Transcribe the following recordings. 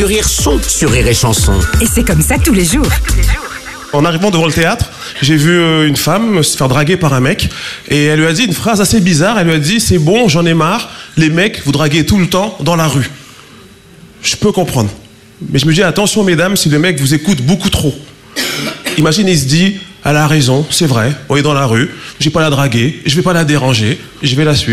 Le rire sont sur Rire et Chanson. Et c'est comme ça tous les jours. En arrivant devant le théâtre, j'ai vu une femme se faire draguer par un mec et elle lui a dit une phrase assez bizarre. Elle lui a dit « C'est bon, j'en ai marre, les mecs vous draguez tout le temps dans la rue. » Je peux comprendre. Mais je me dis attention mesdames, si le mec vous écoute beaucoup trop. Imagine, il se dit « Elle a raison, c'est vrai, on est dans la rue, je vais pas la draguer, je vais pas la déranger, je vais la suivre. »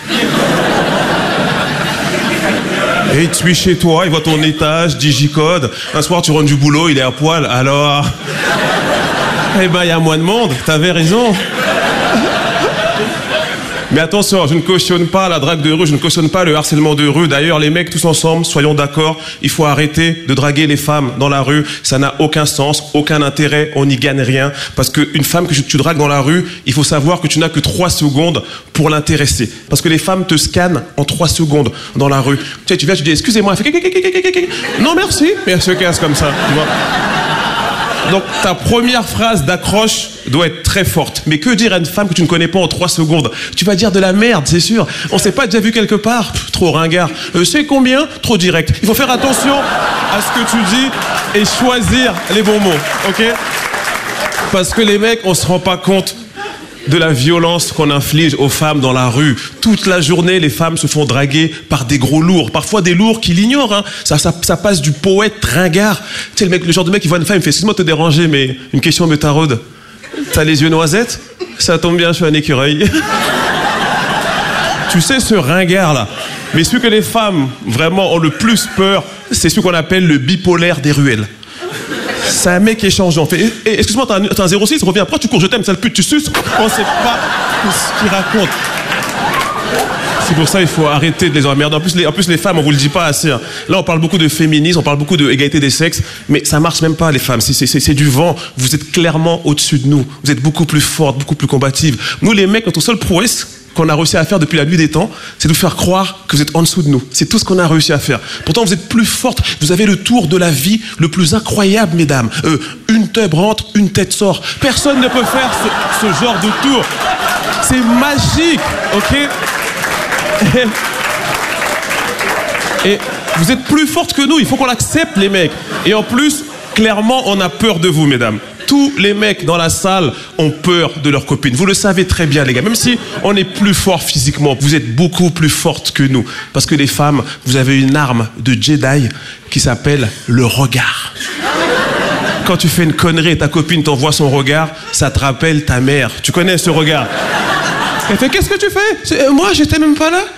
Et tu es chez toi, il voit ton étage, digicode. Un soir, tu rentres du boulot, il est à poil. Alors... Eh ben, il y a moins de monde. T'avais raison. Mais attention, je ne cautionne pas la drague de rue, je ne cautionne pas le harcèlement de rue. D'ailleurs, les mecs, tous ensemble, soyons d'accord, il faut arrêter de draguer les femmes dans la rue. Ça n'a aucun sens, aucun intérêt, on n'y gagne rien. Parce qu'une femme que tu dragues dans la rue, il faut savoir que tu n'as que 3 secondes pour l'intéresser. Parce que les femmes te scannent en 3 secondes dans la rue. Tu sais, tu viens, tu dis, excusez-moi, elle fait... Non, merci. Mais elle se casse comme ça, tu vois. Donc ta première phrase d'accroche doit être très forte. Mais que dire à une femme que tu ne connais pas en 3 secondes? Tu vas dire de la merde, c'est sûr. On s'est pas déjà vu quelque part? Trop ringard. C'est combien? Trop direct. Il faut faire attention à ce que tu dis et choisir les bons mots, ok? Parce que les mecs, on se rend pas compte de la violence qu'on inflige aux femmes dans la rue. Toute la journée, les femmes se font draguer par des gros lourds. Parfois des lourds qui l'ignorent. Hein. Ça passe du poète ringard. Tu sais, le genre de mec qui voit une femme, il fait « Excuse-moi de te déranger, mais une question me taraude. T'as les yeux noisettes? Ça tombe bien, je suis un écureuil. » Tu sais, ce ringard-là. Mais celui que les femmes, vraiment, ont le plus peur, c'est celui qu'on appelle le bipolaire des ruelles. C'est un mec qui est changeant. Fait, excuse-moi, t'as un 06, reviens. Pourquoi tu cours? Je t'aime, sale pute, tu suces. On sait pas ce qu'il raconte. C'est pour ça il faut arrêter de les emmerder. En plus, les femmes, on vous le dit pas assez. Hein. Là, on parle beaucoup de féminisme, on parle beaucoup d'égalité des sexes, mais ça marche même pas, les femmes. C'est du vent. Vous êtes clairement au-dessus de nous. Vous êtes beaucoup plus fortes, beaucoup plus combatives. Nous, les mecs, notre seule prouesse qu'on a réussi à faire depuis la nuit des temps, c'est de vous faire croire que vous êtes en dessous de nous. C'est tout ce qu'on a réussi à faire. Pourtant, vous êtes plus fortes. Vous avez le tour de la vie le plus incroyable, mesdames. Une teub rentre, une tête sort. Personne ne peut faire ce genre de tour. C'est magique, ok? Et vous êtes plus fortes que nous. Il faut qu'on l'accepte, les mecs. Et en plus, clairement, on a peur de vous, mesdames. Tous les mecs dans la salle ont peur de leurs copines. Vous le savez très bien, les gars. Même si on est plus fort physiquement, vous êtes beaucoup plus fortes que nous. Parce que les femmes, vous avez une arme de Jedi qui s'appelle le regard. Quand tu fais une connerie et ta copine t'envoie son regard, ça te rappelle ta mère. Tu connais ce regard? Elle fait, qu'est-ce que tu fais? Moi, j'étais même pas là.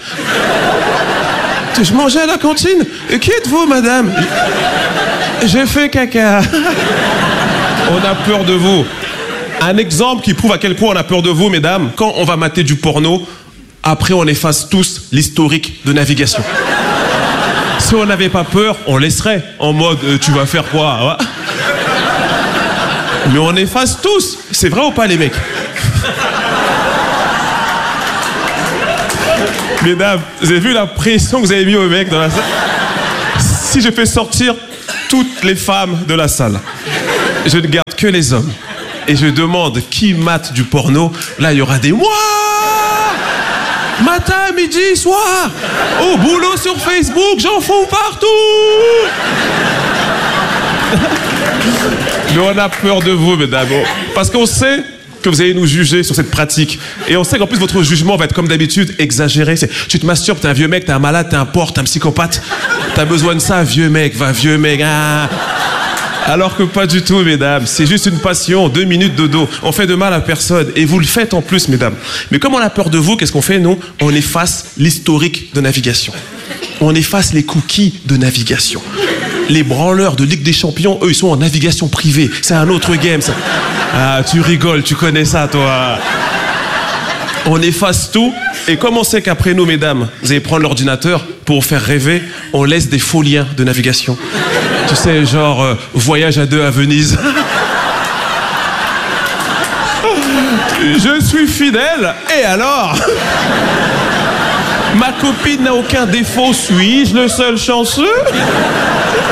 Je mangeais à la cantine. Et qui êtes-vous, madame? J'ai fait caca. On a peur de vous. Un exemple qui prouve à quel point on a peur de vous, mesdames, quand on va mater du porno, après on efface tous l'historique de navigation. Si on n'avait pas peur, on laisserait en mode tu vas faire quoi? Mais on efface tous. C'est vrai ou pas, les mecs? Mesdames, vous avez vu la pression que vous avez mis aux mecs dans la salle? Si je fais sortir toutes les femmes de la salle, je ne garde que les hommes. Et je demande qui mate du porno. Là, il y aura des mois. Matin, midi, soir. Au boulot sur Facebook, j'en fous partout. Mais on a peur de vous, mesdames. Parce qu'on sait que vous allez nous juger sur cette pratique. Et on sait qu'en plus, votre jugement va être, comme d'habitude, exagéré. Tu te masturbes, t'es un vieux mec, t'es un malade, t'es un porc, t'es un psychopathe. T'as besoin de ça, vieux mec, va, vieux mec. Ah. Alors que pas du tout, mesdames. C'est juste une passion, 2 minutes de dos. On fait de mal à personne. Et vous le faites en plus, mesdames. Mais comme on a peur de vous, qu'est-ce qu'on fait, nous? On efface l'historique de navigation. On efface les cookies de navigation. Les branleurs de Ligue des Champions, eux, ils sont en navigation privée. C'est un autre game, ça. Ah, tu rigoles, tu connais ça, toi. On efface tout. Et comme on sait qu'après nous, mesdames, vous allez prendre l'ordinateur pour vous faire rêver, on laisse des faux liens de navigation. Tu sais, genre, voyage à 2 à Venise. Je suis fidèle, et alors? Ma copine n'a aucun défaut, suis-je le seul chanceux?